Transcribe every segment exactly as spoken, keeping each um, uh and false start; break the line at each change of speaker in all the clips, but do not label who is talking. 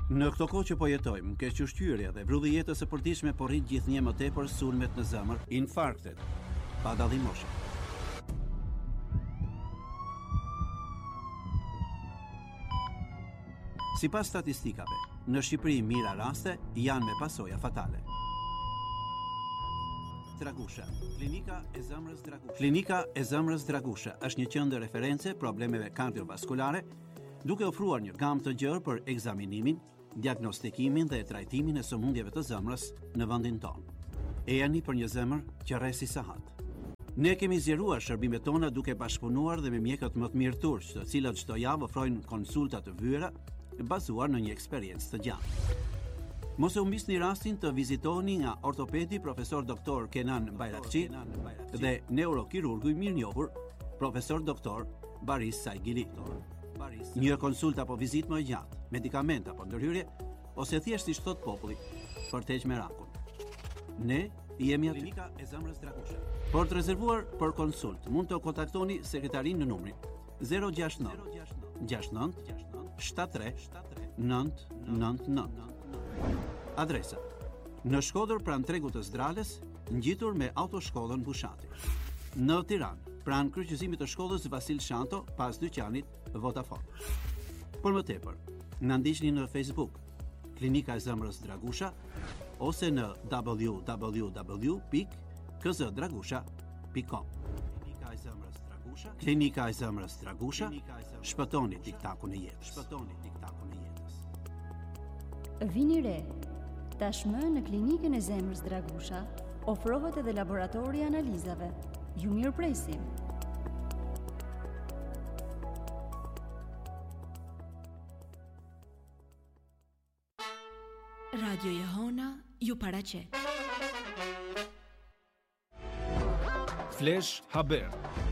Në këto kohë që po jetojmë, keq ushqyerja dhe vrulli i jetës së përditshme po rrit gjithnjë më tepër sulmet në zemër, infarktet, pa dallim moshe. Sipas statistikave, në Shqipëri mira raste janë me pasoja fatale. Dragusha, klinika e zemrës Dragusha. Klinika e zemrës Dragusha është një qendër referencë problemeve kardiovaskulare, duke ofruar një gamë të gjerë për ekzaminimin, diagnostikimin dhe trajtimin e sëmundjeve të zemrës në vendin tonë. E jani për një zemër që rresi sahat. Ne kemi zgjeruar shërbimet tona duke bashkëpunuar dhe me mjekët më të mirë turq, të cilët çdo javë ofrojnë konsulta të vyera, bazuar në një eksperiencë të gjatë. Mos e humbisni rastin të vizitoni nga ortopedi profesor doktor Kenan Bayrakçi dhe neurokirurgu i mirënjohur profesor doktor Baris Saigili. Një konsulta apo vizitë më gjatë, medikament apo ndërhyrje, ose thjesht si thot populli, për të heqë merakun. Ne jemi aty. Klinika e zemrës Dragusha. Por të rezervuar për konsult, mund të kontaktoni sekretarin në numrin zero gjasht nëntë gjasht nëntë shtatëdhjetë tre nëntë nëntë nëntë. Adresa: në Shkodër pranë tregut të Zdrales, ngjitur me autoshkollën Bushati. Në Tiranë, pranë kryqëzimit të shkollës Vasil Shanto, pas dyqanit Vodafone. Por më tepër, na ndiqni në Facebook, Klinika e zemrës Dragusha, ose në w w w pikë k z dragusha pikë com. Klinika e zemrës Dragusha, Klinika e zemrës Dragusha, shpëtoni tiktakun e jetës. Shpëtoni tiktakun e jetës.
Vini re. Tashmë në Klinikën e zemrës Dragusha ofrohet edhe laboratori i analizave. Ju mirëpresim.
Radio Jehona ju paraqet.
Flash Haber.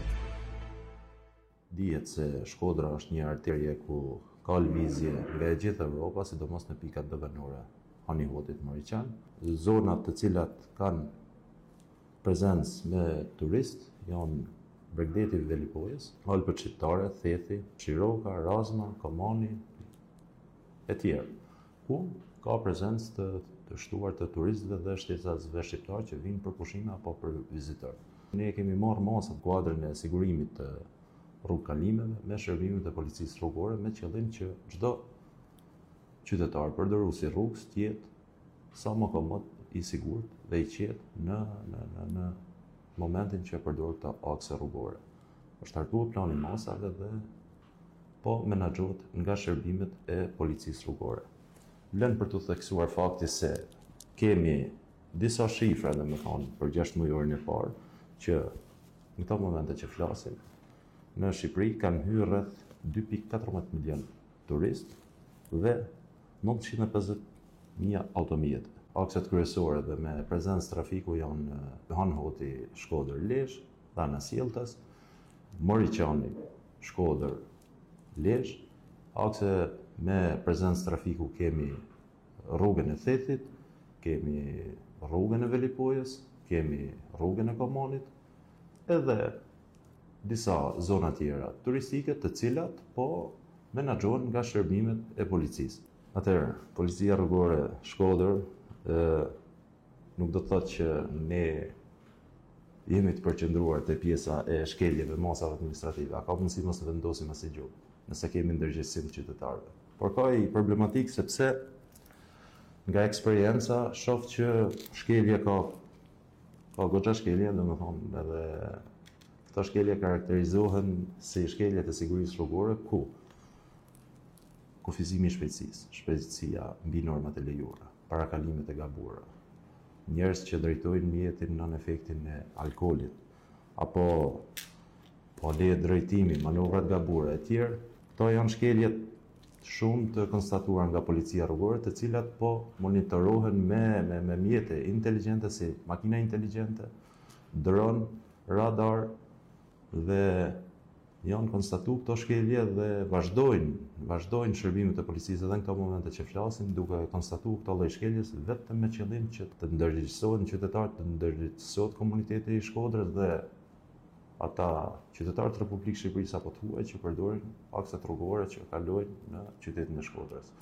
Dihet se Shkodra është një arterje ku ka lëvizje nga e gjithë Evropa, sidomos në pikat dëvënore Hanihotit Mauriqan, zonat të cilat kanë prezencë me turist janë Bregdeti i Velipojës, Alpët Shqiptare, Thethi, Shiroka, Razma, Komani e tjerë, ku ka prezencë të, të shtuar të turistëve dhe shtetësve shqiptarë që vinë për pushime apo për vizitor. Ne kemi marrë masën kuadrën e sigurimit të rrugëkalimeve me shërbimet e policisë rrugore me qëllim që çdo qytetar përdoruesi rrugës të jetë sa më komod, i sigurt dhe i qetë në në në në momentin që përdor këto akse rrugore. Është startuar plani masave dhe po menaxhohet nga shërbimet e policisë rrugore. Lën për të theksuar fakti se kemi disa shifra, dhe më thonë, për gjashtë mujorin e parë, që në këto momente që flasim, në Shqipëri kanë hyrë rreth dy pikë katërmbëdhjetë milion turistë dhe nëntëqind e pesëdhjetë mijë automjete. Akset kryesore dhe me prezencë trafiku janë Hanhoti, Shkodër, Lezhë, Dhana Sjelltas, Mauriqani, Shkodër, Lezhë. Akse me prezencë trafiku kemi rrugën e Thethit, kemi rrugën e Velipojës, kemi rrugën e Komanit, edhe disa zona tjera turistike të cilat po menaxhohen nga shërbimet e policisë. Atëherë, policia rrugore Shkodër e, nuk do të thotë që ne jemi të përqendruar te pjesa e shkeljeve, masave administrative. A ka mundësi mos të vendosim asnjë gjë, nëse kemi ndërgjegjësim të qytetarëve. Por ka i problematik sepse nga eksperienca shoh që shkelje ka ka goxha shkelje, domethënë edhe këto shkelje karakterizohen si shkeljet e sigurisë rrugore ku kufizimi i shpejtësisë, shpejtësia mbi normat e lejuara, parakalimet e gabuara, njerëz që drejtojnë mjetin nën efektin e alkoolit, apo po le drejtimi, manovrat gabuara e tjerë, këto janë shkeljet shumë të konstatuar nga policia rrugore, të cilat po monitorohen me me me mjete inteligjente si makina inteligjente, dron, radar dhe janë konstatuar këto shkelje dhe vazhdojnë, vazhdojnë shërbimet e policisë edhe në këto momente që flasim, duke konstatuar këto lloj shkeljes vetëm me qëllim që të ndërgjegjësohen qytetarët, të ndërgjegjësohet komuniteti i Shkodrës dhe ata qytetarët e Republikës së Shqipërisë apo të huaj që përdorin akset rrugore që kalojnë në qytetin e Shkodrës.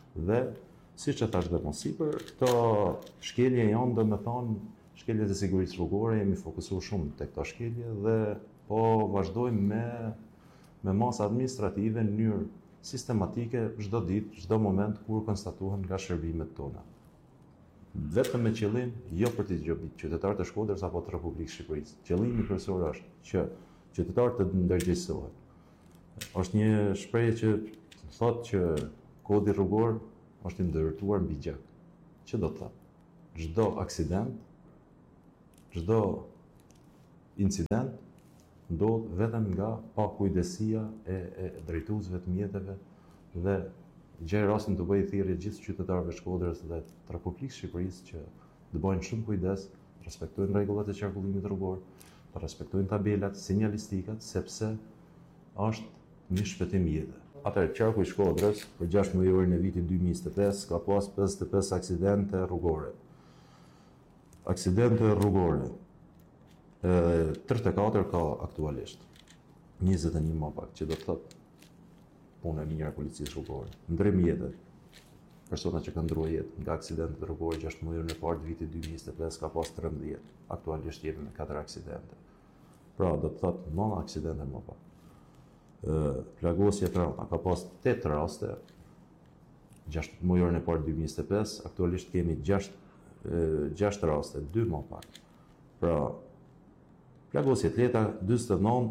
Dhe, si që thash dhe mos sipër, këto shkelje janë dhe me thonë, shkeljet e sigurisë rrugore, jemi fokusuar shumë të këto shkelje dhe po vazhdojmë me, me masa administrative në mënyrë sistematike çdo ditë, çdo moment kur konstatohen nga shërbimet tona. Vetëm me qëllim, jo për të gjobit qytetarët e Shkodrës apo të Republikës Shqipërisë. Qëllimi kryesor është që qytetarët të ndërgjegjësohen. Është një shprehje që thotë që kodi rrugor është i ndërtuar mbi gjak. Që do të thotë? Çdo aksident, çdo incident ndodh vetëm nga pakujdesia e, e drejtuesve të mjeteve dhe gjej rastin të bëjë thirrje gjithë qytetarëve të Shkodrës dhe të Republikës Shqipërisë që të bëjnë shumë kujdes, të respektojnë rregullat e qarkullimit rrugor, të respektojnë tabelat, sinjalistikat, sepse është një shpëtim jete. Atëherë, qarku i Shkodrës për gjashtë mujorin e vitit dy mijë e njëzet e pesë ka pas pesëdhjetë e pesë aksidente rrugore. Aksidente rrugore. tridhjetë e katër ka aktualisht. njëzet e një më pak, që do të thotë punë e mirë e policisë rrugore. Ndrim jetë. Persona që kanë ndruar jetë nga aksidentet rrugore gjashtë mujorin e parë të vitit dy mijë e njëzet e pesë ka pas trembëdhjetë. Aktualisht jemi me katër aksidente. Pra, do të thotë nëntë aksidente më pak. Plagosje trauta ka pas tetë raste gjashtë mujorin e parë dy mijë e njëzet e pesë, aktualisht kemi gjashtë raste, dy më pak. Pra, plagosje të lehta dyzet e nëntë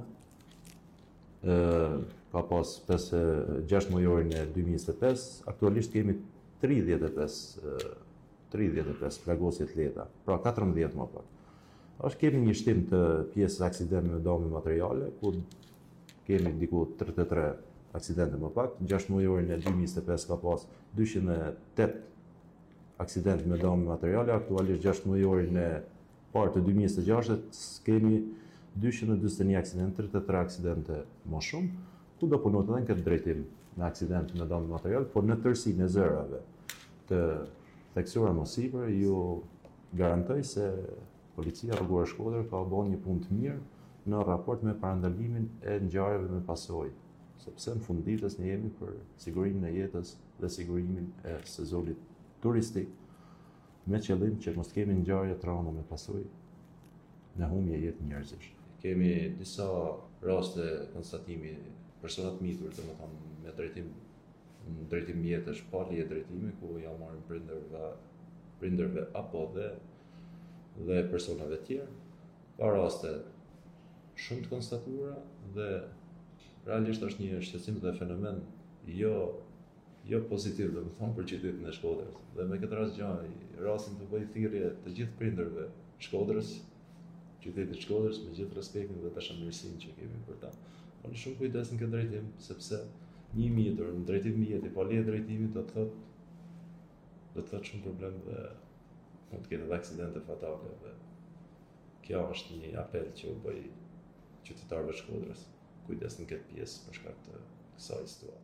ka pas gjashtë mujorin e dy mijë e njëzet e pesë, aktualisht kemi tridhjetë e pesë plagosje të lehta, pra katërmbëdhjetë më pak. Është kemi një shtim të pjesës aksidente me dëme materiale, ku kemi diku tridhjetë e tre aksidente më pak, gjashtë mujorin e dy mijë e njëzet e pesë ka pas dyqind e tetë aksidente me dëme materiale, aktualisht gjashtë mujorin e parë të dy mijë e njëzet e gjashtë kemi dyqind e dyzet e një aksidente, tridhjetë e tre aksidente më shumë, ku do punohet edhe në këtë drejtim me aksidente me dëme material, por në tërësinë e zërave të theksuara më sipër, ju garantoj se Policia Rrugore e Shkodrës ka bërë një punë të mirë në raport me parandalimin e ngjarjeve me pasojë, sepse në fund ditës ne jemi për sigurimin e jetës dhe sigurimin e sezonit turistik, me qëllim që mos kemi ngjarje trauma me pasojë në humbje jetë njerëzish. Kemi disa raste konstatimi persona të mitur, domethënë me drejtim në drejtim mjetësh pa leje drejtimi, ku ja marrin prindërve, prindërve apo dhe dhe personave tjerë. Ka raste shumë të konstatuara dhe realisht është një shqetësim dhe fenomen jo jo pozitiv, domethënë për qytetin e Shkodrës. Dhe me këtë rast gjaj rastin të bëj thirrje të gjithë prindërve Shkodrës, qytetit të Shkodrës, me gjithë respektin dhe dashamirësinë që kemi për ta. Keni shumë kujdes në këtë drejtim, sepse një mjetur në drejtim mjeti pa leje drejtimi do të thotë do të thotë shumë problem dhe mund të ketë edhe aksidente fatale dhe kjo është një apel që u bëj qytetarëve të Shkodrës. Kujdes në këtë pjesë për shkak të kësaj situate.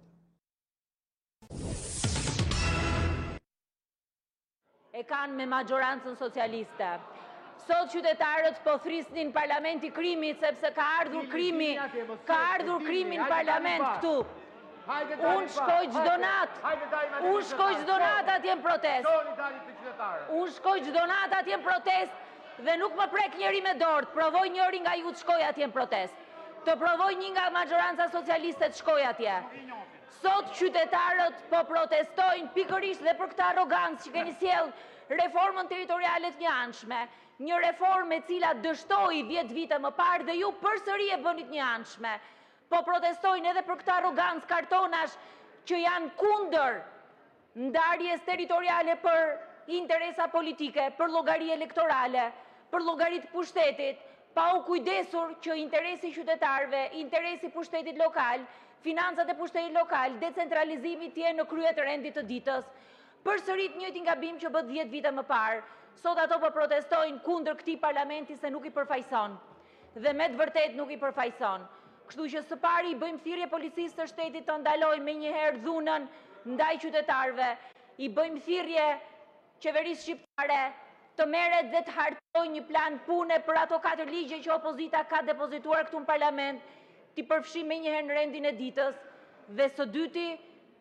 E kanë me majorancën socialiste. Sot qytetarët po thrisnin parlamenti krimit sepse ka ardhur krimi, ka ardhur krimi në parlament këtu. Unë shkoj çdo natë, unë shkoj çdo natë atje në protest. Unë shkoj çdo natë atje në protest dhe nuk më prek njëri me dorë, të provoj njëri nga ju të shkoj atje në protest. Të provoj një nga majoranca socialiste të shkoj atje. Sot qytetarët po protestojnë pikërisht dhe për këtë arrogancë që keni sjellë reformën territoriale të njëanshme, një reformë e cila dështoi dhjetë vite më parë dhe ju përsëri e bënit njëanshme. Po protestojnë edhe për këtë arrogancë kartonash që janë kundër ndarjes territoriale për interesa politike, për llogari elektorale, për llogari të pushtetit, pa u kujdesur që interesi qytetarëve, interesi pushtetit lokal, financat e pushtetit lokal, decentralizimi të jenë në krye të rendit të ditës. Përsërit njëjtin gabim që bë dhjetë vite më parë. Sot ato po protestojnë kundër këtij parlamenti se nuk i përfaqëson. Dhe me të vërtetë nuk i përfaqëson. Kështu që së pari i bëjmë thirrje policisë së shtetit të ndalojë menjëherë dhunën ndaj qytetarëve. I bëjmë thirrje qeverisë shqiptare të merret dhe të hartojë një plan pune për ato katër ligje që opozita ka depozituar këtu në parlament, t'i përfshijë menjëherë në rendin e ditës, dhe së dyti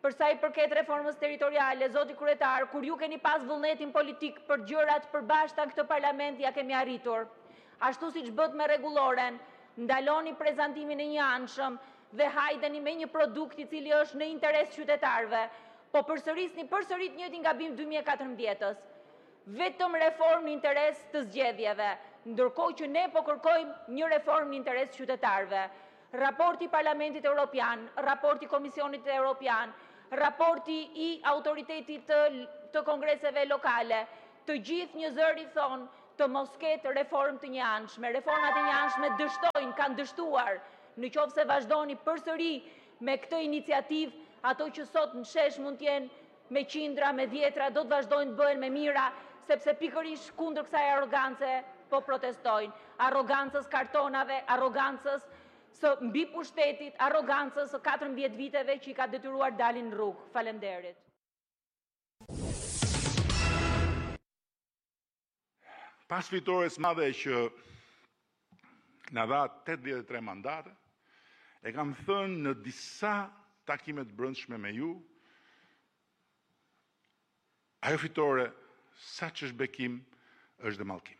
për sa i përket reformës territoriale, zoti kryetar, kur ju keni pas vullnetin politik për gjërat përbashkëta në këtë parlament, ja kemi arritur. Ashtu siç bët me rregulloren, ndaloni prezantimin e një anshëm dhe hajdeni me një produkt i cili është në interes qytetarëve, po përsërisni përsërit njëjtin gabim dy mijë e katërmbëdhjetës. Vetëm reformë në interes të zgjedhjeve, ndërkohë që ne po kërkojmë një reformë në interes qytetarëve. Raporti Parlamentit Evropian, raporti Komisionit Evropian, raporti i autoritetit të, të kongreseve lokale, të gjithë një zëri thonë të mos ketë reformë të njëanshme. Reformat e njëanshme dështojnë, kanë dështuar. Në qoftë se vazhdoni përsëri me këtë iniciativë, ato që sot në shesh mund t'jenë me qindra, me dhjetra, do të vazhdojnë të bëhen me mira, sepse pikërisht kundër kësaj arrogancë po protestojnë. Arrogancës kartonave, arrogancës së mbi pushtetit, arrogancës së katërmbëdhjetë viteve që i ka detyruar dalin në rrugë. Faleminderit.
Pas fitores madhe që na dha tetëdhjetë e tre mandate, e kam thënë në disa takimet brendshme me ju, ajo fitore, sa që është bekim, është dhe mallkim.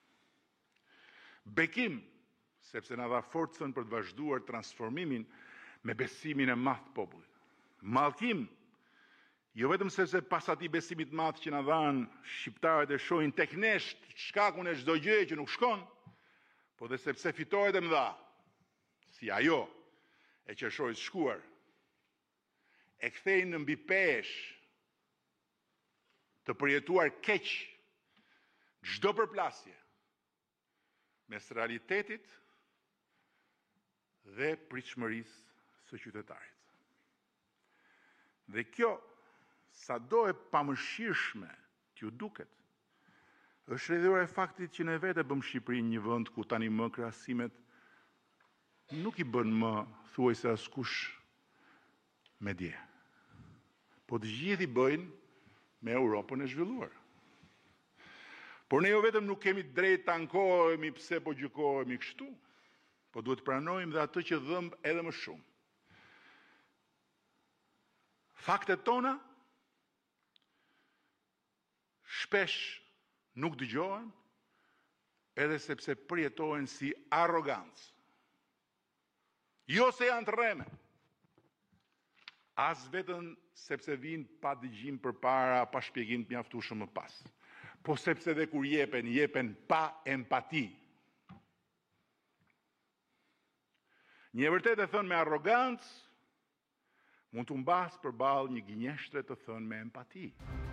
Bekim, sepse na dha forcën për të vazhduar transformimin me besimin e madh të popullit. Mallkim, jo vetëm sepse pas atij besimit të madh që na dhanë shqiptarët e shohin tek ne shkakun e çdo gjëje që nuk shkon, po dhe sepse fitoret e mëdha, si ajo e qershorit shkuar, e kthejnë në mbi pesh të përjetuar keq çdo përplasje mes realitetit dhe pritshmërisë së qytetarit. Dhe kjo, sado e pamëshirshme t'ju duket, është rrjedhura e faktit që ne vetë bëm Shqipërinë një vend ku tani më krahasimet nuk i bën më thuajse askush me dje. Po të gjithë i bëjnë me Europën e zhvilluar. Por ne jo vetëm nuk kemi drejt të ankohemi pse po gjykohemi kështu, po duhet pranojmë dhe atë që dhëmb edhe më shumë. Faktet tona shpesh nuk dëgjohen, edhe sepse përjetohen si arrogancë. Jo se janë të rreme, as vetëm sepse vinë pa dëgjim përpara, pa shpjegim të mjaftueshëm më pas, po sepse dhe kur jepen, jepen pa empati. Një e vërtet e thënë me arrogancë, mund të mbas përballë një gënjeshtre të thënë me empati.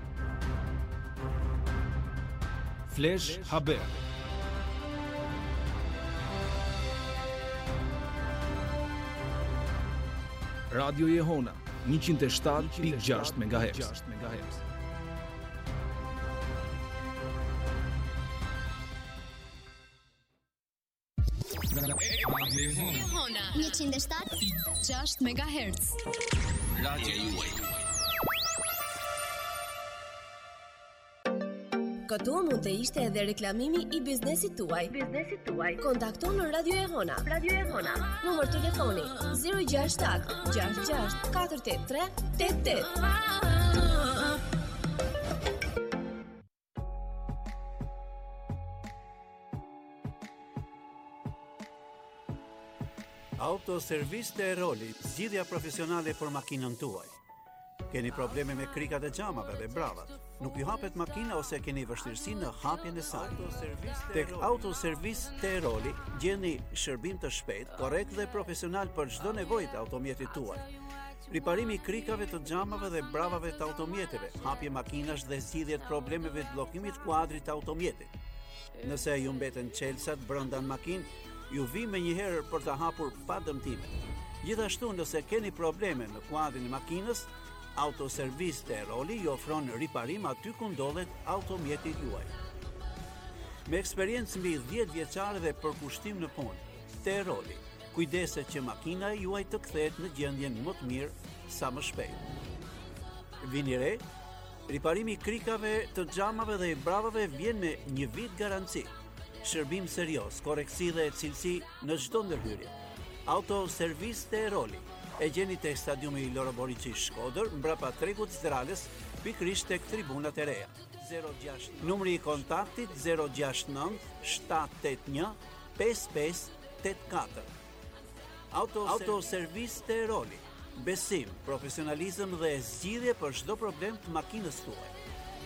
Flash Haber. Radio Jehona njëqind e shtatë pikë gjashtë megahertz.
Jehona njëqind e shtatë pikë gjashtë megahertz.
Radio juaj.
Këtu mund të ishte edhe reklamimi i biznesit tuaj. Biznesit tuaj. Kontakto në Radio Jehona. Radio Jehona. Numër telefoni zero gjasht shtat gjasht gjasht katër tetë tre tetë tetë.
Autoservis të Eroli, zgjidhja profesionale për makinën tuaj. Keni probleme me krikat e xhamave dhe bravat, nuk ju hapet makina ose keni vështirësi në hapjen e saj. Tek Autoservis të Eroli gjeni shërbim të shpejt, korrekt dhe profesional për çdo nevojë të automjetit tuaj. Riparimi i krikave të xhamave dhe bravave të automjeteve, hapje makinash dhe zgjidhje të problemeve të bllokimit kuadrit të automjetit. Nëse ju mbeten çelësat brenda në makinë, ju vi me njëherë për të hapur pa dëmtime. Gjithashtu, nëse keni probleme në kuadrin e makinës, Autoservis të Eroli ju ofron riparim aty ku ndodhet automjeti juaj. Me eksperiencë mbi dhjetë vjeçare dhe përkushtim në punë, të Eroli, kujdeset që makina e juaj të kthehet në gjendjen më të mirë sa më shpejt. Vini re, riparimi i krikave, të xhamave dhe i bravave vjen me një vit garanci. Shërbim serioz, korreksi dhe cilësi në çdo ndërhyrje. Autoservis të Eroli, e gjeni tek stadiumi i Loro Boriçi Shkodër, mbrapa tregut Zdralës, pikërisht tek tribunat e reja. zero gjashtë Numri i kontaktit zero gjashtë nëntë shtatë tetë një pesë pesë tetë katër. Auto Autoservis Teroli. Besim, profesionalizëm dhe zgjidhje për çdo problem të makinës tuaj.